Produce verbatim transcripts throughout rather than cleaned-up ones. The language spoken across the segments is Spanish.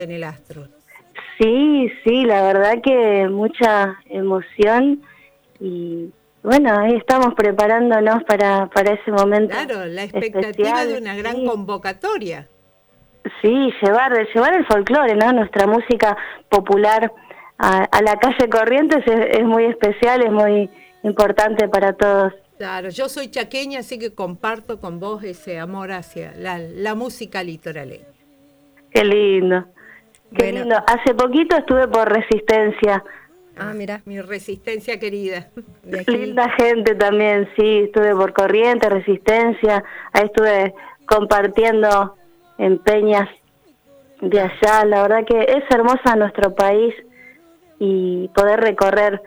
en el Astro. Sí, sí, la verdad que mucha emoción y bueno, ahí estamos preparándonos para, para ese momento Claro, la expectativa de especial, una gran sí, convocatoria. sí, llevar, llevar el folclore, ¿no? Nuestra música popular a, a la calle Corrientes es, es muy especial, es muy importante para todos. Claro, yo soy chaqueña, así que comparto con vos ese amor hacia la, la música litoraleña. Qué lindo, qué Bueno, lindo. Hace poquito estuve por Resistencia. ah, Ah, mira, mi resistencia querida. de aquí. Linda gente también, sí, estuve por Corrientes, Resistencia, ahí estuve compartiendo en peñas de Ah, allá. La verdad que es hermosa nuestro país y poder recorrer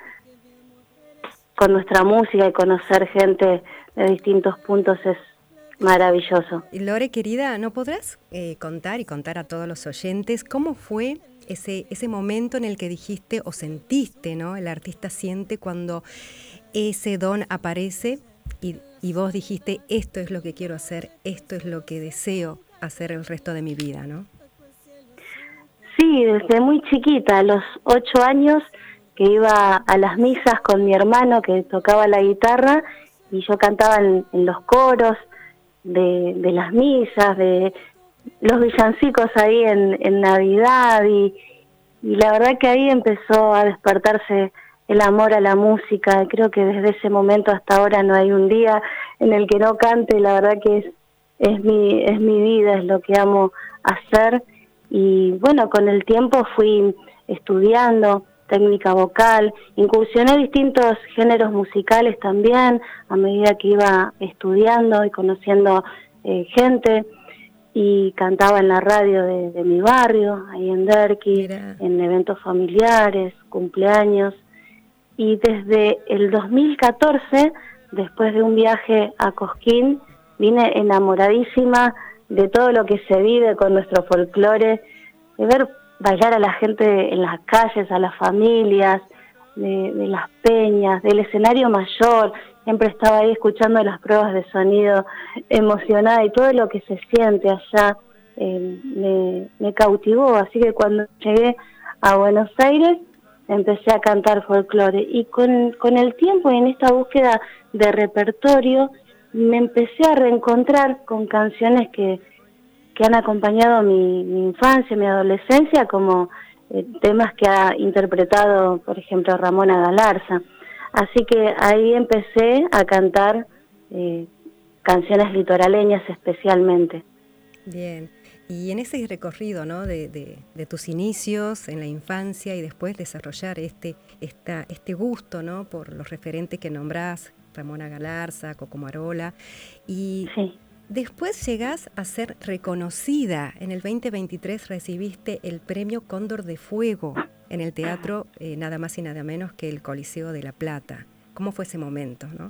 con nuestra música y conocer gente de distintos puntos es maravilloso. Y Lore, querida, ¿no podrás eh, contar y contar a todos los oyentes cómo fue ese, ese momento en el que dijiste o sentiste, ¿no? El artista siente cuando ese don aparece y, y vos dijiste, esto es lo que quiero hacer, esto es lo que deseo hacer el resto de mi vida, ¿no? Sí, desde muy chiquita, a los ocho años, que iba a las misas con mi hermano que tocaba la guitarra y yo cantaba en, en los coros de, de las misas, de los villancicos ahí en, en Navidad y, y la verdad que ahí empezó a despertarse el amor a la música. Creo que desde ese momento hasta ahora no hay un día en el que no cante. La verdad que es es mi es mi vida, es lo que amo hacer y bueno, con el tiempo fui estudiando técnica vocal, incursioné distintos géneros musicales también a medida que iba estudiando y conociendo eh, gente y cantaba en la radio de, de mi barrio, ahí en Derqui, Mira, en eventos familiares, cumpleaños. Y desde el dos mil catorce, después de un viaje a Cosquín, vine enamoradísima de todo lo que se vive con nuestro folclore, de ver bailar a la gente en las calles, a las familias, de, de las peñas, del escenario mayor. Siempre estaba ahí escuchando las pruebas de sonido, emocionada y todo lo que se siente allá eh, me, me cautivó. Así que cuando llegué a Buenos Aires empecé a cantar folclore y con, con el tiempo y en esta búsqueda de repertorio me empecé a reencontrar con canciones que que han acompañado mi, mi infancia, mi adolescencia, como eh, temas que ha interpretado, por ejemplo, Ramona Galarza. Así que ahí empecé a cantar eh, canciones litoraleñas especialmente. bien. Y en ese recorrido, ¿no? de, de, de tus inicios en la infancia y después desarrollar este, esta, este gusto, ¿no? Por los referentes que nombrás, Ramona Galarza, Coco Marola, y Sí. después llegás a ser reconocida. En el veinte veintitrés recibiste el premio Cóndor de Fuego en el teatro, eh, nada más y nada menos que el Coliseo de La Plata. ¿Cómo fue ese momento, no?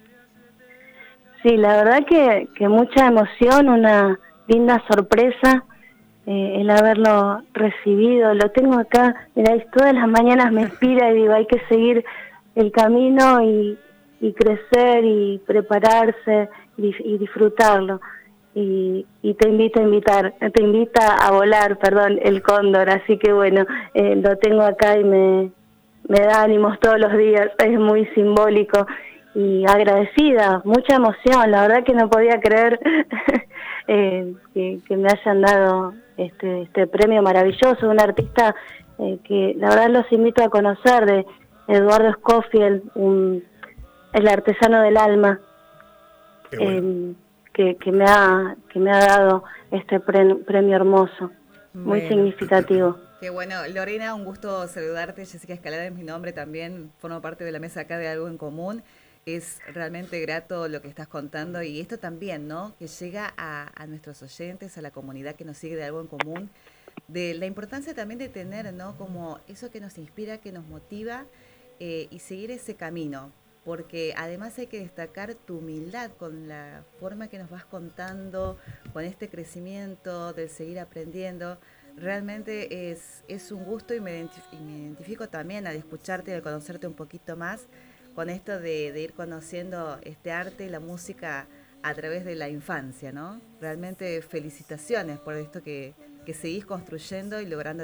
Sí, la verdad que, que mucha emoción, una linda sorpresa eh, el haberlo recibido. Lo tengo acá, mira, todas las mañanas me inspira y digo, hay que seguir el camino y, y crecer y prepararse y, y disfrutarlo. Y, y te invito a invitar, te invita a volar, perdón, el cóndor. Así que bueno, eh, lo tengo acá y me, me da ánimos todos los días, es muy simbólico y agradecida, mucha emoción, la verdad que no podía creer eh, que, que me hayan dado este, este premio maravilloso, un artista eh, que la verdad los invito a conocer, de Eduardo Scofield, un, el artesano del alma, Qué bueno. eh, que, que, me ha, que me ha dado este pre, premio hermoso, muy Bueno, significativo. Qué bueno. Lorena, un gusto saludarte. Jessica Escalada es mi nombre también. Formo parte de la mesa acá de Algo en Común. Es realmente grato lo que estás contando y esto también, ¿no? Que llega a, a nuestros oyentes, a la comunidad que nos sigue de Algo en Común, de la importancia también de tener, ¿no? Como eso que nos inspira, que nos motiva eh, y seguir ese camino. Porque además hay que destacar tu humildad con la forma que nos vas contando, con este crecimiento, del seguir aprendiendo. Realmente es, es un gusto y me, identif- y me identifico también al escucharte y al conocerte un poquito más con esto de, de ir conociendo este arte y la música a través de la infancia, ¿no? Realmente felicitaciones por esto que, que seguís construyendo y logrando